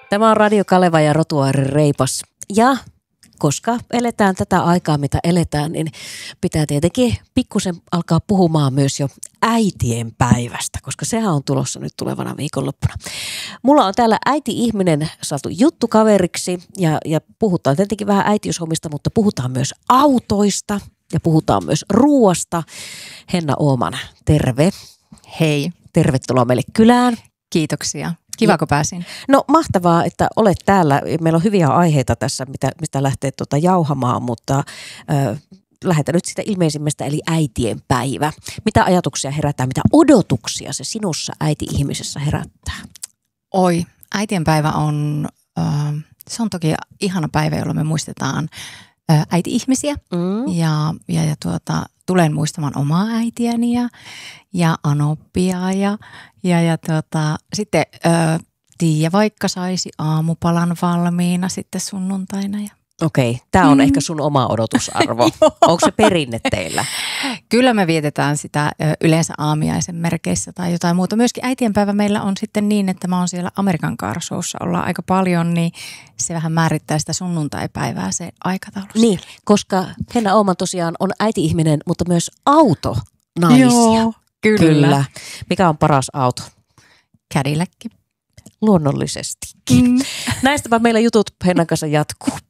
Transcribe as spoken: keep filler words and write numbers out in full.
Tämä on Radio Kaleva ja Rotuaari Reipas. Ja koska eletään tätä aikaa, mitä eletään, niin pitää tietenkin pikkusen alkaa puhumaan myös jo äitien päivästä, koska sehän on tulossa nyt tulevana viikonloppuna. Mulla on täällä äiti-ihminen saatu juttukaveriksi ja, ja puhutaan tietenkin vähän äitiyshommista, mutta puhutaan myös autoista ja puhutaan myös ruuasta. Henna Ooman, terve. Hei. Tervetuloa meille kylään. Kiitoksia. Kiva, kun pääsin. No mahtavaa, että olet täällä. Meillä on hyviä aiheita tässä, mitä, mistä lähtee tuota jauhamaan, mutta äh, lähdetään nyt sitä ilmeisimmästä, eli äitien päivä. Mitä ajatuksia herättää, mitä odotuksia se sinussa äiti-ihmisessä herättää? Oi, äitien päivä on, äh, se on toki ihana päivä, jolloin me muistetaan äh, äiti-ihmisiä mm. ja, ja, ja tuota, tulen muistamaan omaa äitiäni ja, ja Anoppia ja, ja, ja tuota, sitten äh, Tiia vaikka saisi aamupalan valmiina sitten sunnuntaina. Ja okei, tämä on mm. ehkä sun oma odotusarvo. Onko se perinne teillä? Kyllä me vietetään sitä yleensä aamiaisen merkeissä tai jotain muuta. Myöskin äitienpäivä meillä on sitten niin, että mä oon siellä Amerikan Car Showssa ollaan aika paljon, niin se vähän määrittää sitä sunnuntaipäivää se aikataulu. Niin, koska Henna Ooman tosiaan on äiti-ihminen, mutta myös autonaisia. Joo, kyllä. kyllä. Mikä on paras auto? Cadillac. Luonnollisestikin. Mm. Näistäpä meillä jutut Hennan kanssa jatkuu.